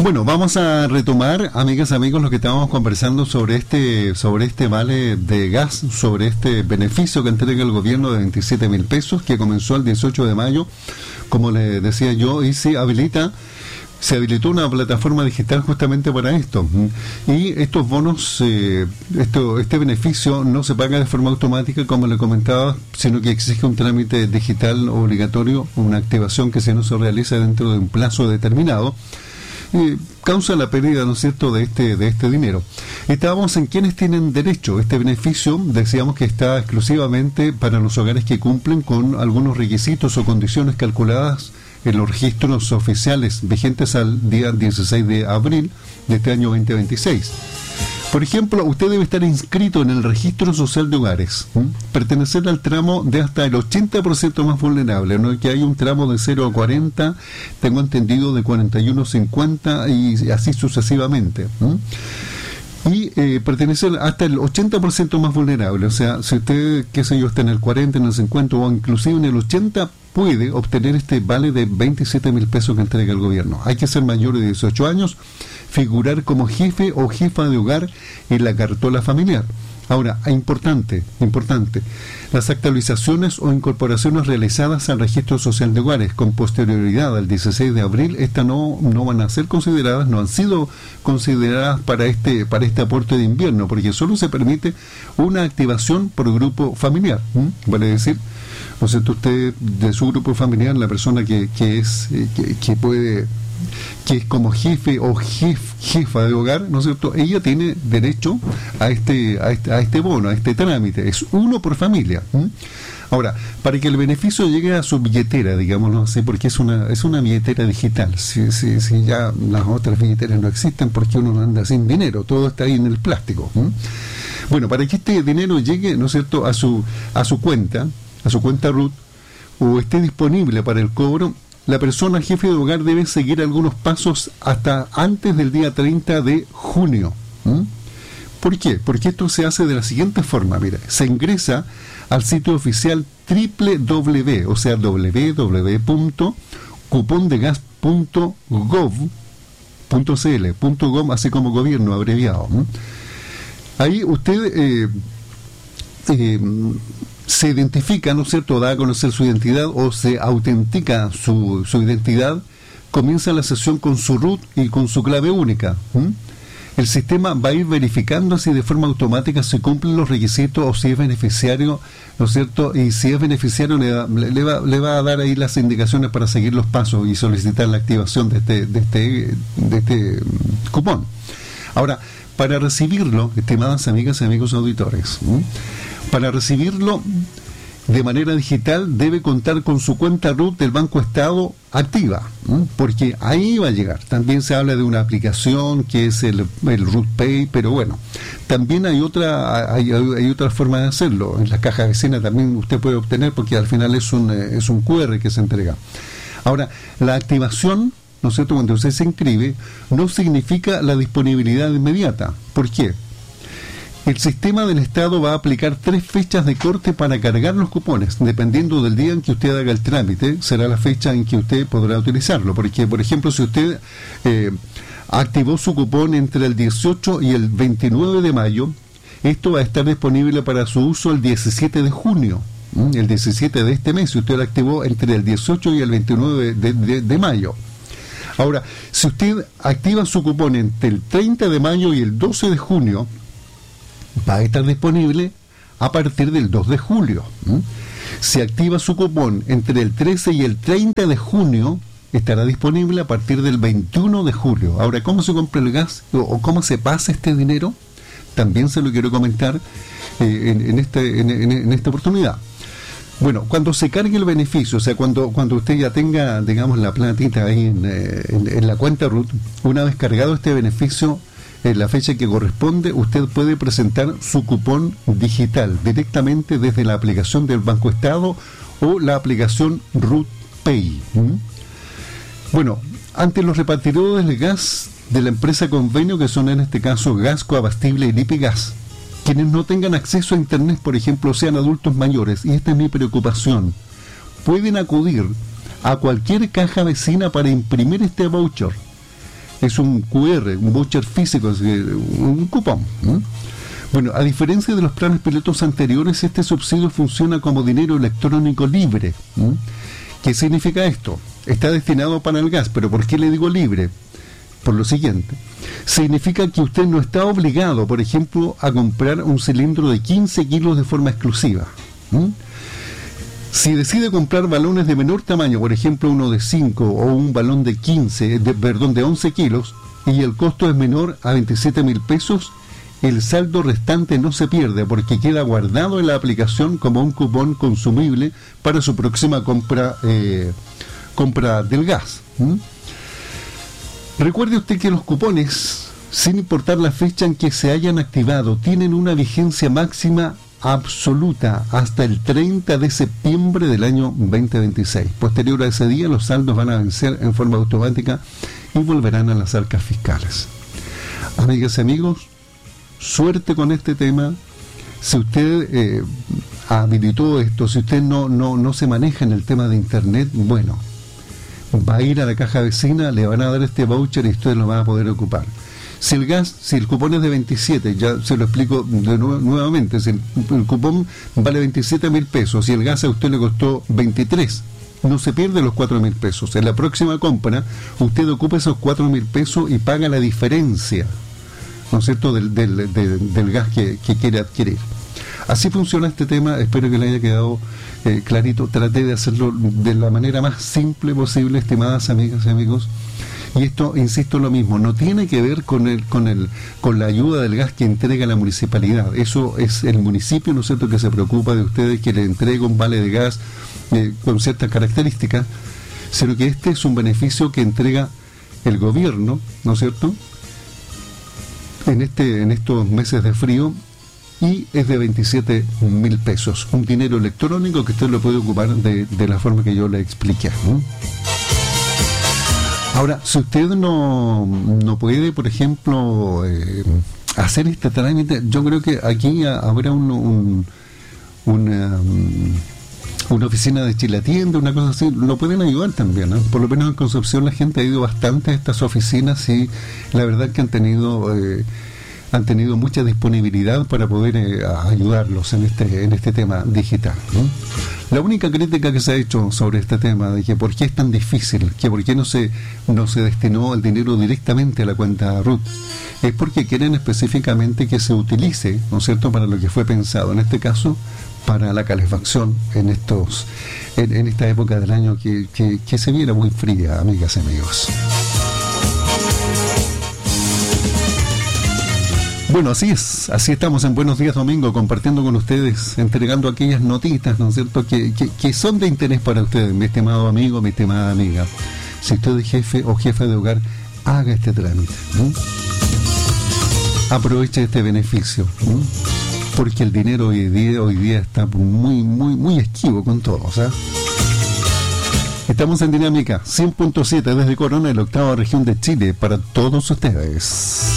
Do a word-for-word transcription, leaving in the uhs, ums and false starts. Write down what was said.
Bueno, vamos a retomar, amigas, amigos, lo que estábamos conversando sobre este sobre este vale de gas, sobre este beneficio que entrega el gobierno de veintisiete mil pesos, que comenzó el dieciocho de mayo, como le decía yo, y se habilita, se habilitó una plataforma digital justamente para esto. Y estos bonos, eh, esto, este beneficio no se paga de forma automática, como le comentaba, sino que exige un trámite digital obligatorio, una activación que si no se realiza dentro de un plazo determinado, Eh, causa la pérdida, ¿no es cierto?, de este de este dinero. Estábamos en quienes tienen derecho. Este beneficio, decíamos que está exclusivamente para los hogares que cumplen con algunos requisitos o condiciones calculadas en los registros oficiales vigentes al día dieciséis de abril de este año veinte veintiséis. Por ejemplo, usted debe estar inscrito en el Registro Social de Hogares, ¿m? pertenecer al tramo de hasta el ochenta por ciento más vulnerable, no que hay un tramo de cero a cuarenta, tengo entendido de cuarenta y uno a cincuenta y así sucesivamente. ¿m? Y eh, pertenecer hasta el ochenta por ciento más vulnerable, o sea, si usted, qué sé yo, está en el cuarenta, en el cincuenta o inclusive en el ochenta, puede obtener este vale de veintisiete mil pesos que entrega el gobierno. Hay que ser mayor de dieciocho años, figurar como jefe o jefa de hogar en la cartola familiar. Ahora, importante, importante, las actualizaciones o incorporaciones realizadas al Registro Social de Hogares con posterioridad al dieciséis de abril, estas no, no van a ser consideradas, no han sido consideradas para este para este aporte de invierno, porque solo se permite una activación por grupo familiar. ¿Mm? Vale decir, ¿no es cierto?, usted de su grupo familiar, la persona que, que es eh, que, que puede que es como jefe o jef, jefa de hogar, ¿no es cierto?, ella tiene derecho a este, a este a este bono, a este trámite. Es uno por familia. ¿Mm? Ahora, para que el beneficio llegue a su billetera, digámoslo así, porque es una es una billetera digital. Si, si, si ya las otras billeteras no existen, porque uno no anda sin dinero, todo está ahí en el plástico. ¿Mm? Bueno, para que este dinero llegue, ¿no es cierto?, a su a su cuenta, a su cuenta R U T, o esté disponible para el cobro, la persona jefe de hogar debe seguir algunos pasos hasta antes del día treinta de junio. ¿Mm? ¿Por qué? Porque esto se hace de la siguiente forma. Mira, se ingresa al sitio oficial doble u doble u doble u, o sea, doble u doble u doble u punto cupondegas punto gov punto cl, punto .gov, así como gobierno abreviado. ¿Mm? Ahí usted eh, eh, se identifica, ¿no es cierto?, da a conocer su identidad o se autentica su, su identidad, comienza la sesión con su R U T y con su clave única. ¿Mm? El sistema va a ir verificando si de forma automática se cumplen los requisitos o si es beneficiario, ¿no es cierto?, y si es beneficiario le, da, le, le, va, le va a dar ahí las indicaciones para seguir los pasos y solicitar la activación de este, de este, de este cupón. Ahora, para recibirlo, estimadas amigas y amigos auditores, ¿Mm? para recibirlo de manera digital debe contar con su cuenta R U T del Banco Estado activa, ¿m? porque ahí va a llegar. También se habla de una aplicación que es el, el R U T Pay, pero bueno, también hay otra hay, hay otra forma de hacerlo. En la caja vecina también usted puede obtener, porque al final es un es un cu erre que se entrega. Ahora, la activación, ¿no es cierto?, cuando usted se inscribe, no significa la disponibilidad inmediata. ¿Por qué? El sistema del Estado va a aplicar tres fechas de corte para cargar los cupones. Dependiendo del día en que usted haga el trámite, será la fecha en que usted podrá utilizarlo. Porque, por ejemplo, si usted eh, activó su cupón entre el dieciocho y el veintinueve de mayo, esto va a estar disponible para su uso el diecisiete de junio. ¿Mm? El diecisiete de este mes, si usted lo activó entre el dieciocho y el veintinueve de, de, de mayo. Ahora, si usted activa su cupón entre el treinta de mayo y el doce de junio, va a estar disponible a partir del dos de julio. ¿Mm? Si activa su cupón entre el trece y el treinta de junio, estará disponible a partir del veintiuno de julio. Ahora, ¿cómo se compra el gas o, o cómo se pasa este dinero? También se lo quiero comentar eh, en, en, este, en, en, en esta oportunidad. Bueno, cuando se cargue el beneficio, o sea, cuando cuando usted ya tenga, digamos, la platita ahí en, en, en la cuenta R U T, una vez cargado este beneficio, en la fecha que corresponde, usted puede presentar su cupón digital directamente desde la aplicación del Banco Estado o la aplicación R U T Pay. ¿Mm? Bueno, ante los repartidores de gas de la empresa convenio, que son en este caso Gasco, Abastible y Lipigas, quienes no tengan acceso a internet, por ejemplo, sean adultos mayores, y esta es mi preocupación, pueden acudir a cualquier caja vecina para imprimir este voucher. Es un Q R, un voucher físico, un cupón. ¿no? Bueno, a diferencia de los planes pilotos anteriores, este subsidio funciona como dinero electrónico libre. ¿no? ¿Qué significa esto? Está destinado para el gas, pero ¿por qué le digo libre? Por lo siguiente, significa que usted no está obligado, por ejemplo, a comprar un cilindro de quince kilos de forma exclusiva. ¿Mm? Si decide comprar balones de menor tamaño, por ejemplo uno de cinco o un balón de quince, de, perdón, de once kilos, y el costo es menor a veintisiete mil pesos, el saldo restante no se pierde porque queda guardado en la aplicación como un cupón consumible para su próxima compra, eh, compra del gas. ¿Mm? Recuerde usted que los cupones, sin importar la fecha en que se hayan activado, tienen una vigencia máxima absoluta hasta el treinta de septiembre del año veinte veintiséis. Posterior a ese día, los saldos van a vencer en forma automática y volverán a las arcas fiscales. Amigas y amigos, suerte con este tema. Si usted eh, habilitó esto, si usted no, no, no se maneja en el tema de internet, bueno, va a ir a la caja vecina, le van a dar este voucher y usted lo va a poder ocupar. Si el gas, si el cupón es de veintisiete, ya se lo explico de nuevo, nuevamente, si el, el cupón vale veintisiete mil pesos y el gas a usted le costó veintitrés, no se pierde los cuatro mil pesos. En la próxima compra, usted ocupa esos cuatro mil pesos y paga la diferencia, ¿no es cierto?, del, del, del, del gas que, que quiere adquirir. Así funciona este tema, espero que le haya quedado eh, clarito. Traté de hacerlo de la manera más simple posible, estimadas amigas y amigos. Y esto, insisto, lo mismo, no tiene que ver con el, con el, con la ayuda del gas que entrega la municipalidad. Eso es el municipio, ¿no es cierto?, que se preocupa de ustedes, que le entrega un vale de gas eh, con ciertas características, sino que este es un beneficio que entrega el gobierno, ¿no es cierto?, en este, en estos meses de frío, y es de veintisiete mil pesos, un dinero electrónico que usted lo puede ocupar de, de la forma que yo le expliqué, ¿no? Ahora, si usted no, no puede, por ejemplo, eh, hacer este trámite, yo creo que aquí habrá un, un, una, una oficina de Chile Atiende, una cosa así, lo pueden ayudar también, ¿no? Por lo menos en Concepción la gente ha ido bastante a estas oficinas y la verdad que han tenido... Eh, han tenido mucha disponibilidad para poder eh, ayudarlos en este en este tema digital, ¿no? La única crítica que se ha hecho sobre este tema de que por qué es tan difícil, que por qué no se no se destinó el dinero directamente a la cuenta R U T, es porque quieren específicamente que se utilice, ¿no es cierto?, para lo que fue pensado, en este caso para la calefacción en estos en, en esta época del año que, que, que se viera muy fría, amigas y amigos. Bueno, así es, así estamos en Buenos Días Domingo, compartiendo con ustedes, entregando aquellas notitas, ¿no es cierto?, que, que, que son de interés para ustedes, mi estimado amigo, mi estimada amiga. Si usted es jefe o jefa de hogar, haga este trámite, ¿no? Aproveche este beneficio, ¿no? Porque el dinero hoy día, hoy día está muy, muy, muy esquivo con todo, ¿sabes? Estamos en Dinámica cien punto siete desde Coronel, octava región de Chile, para todos ustedes.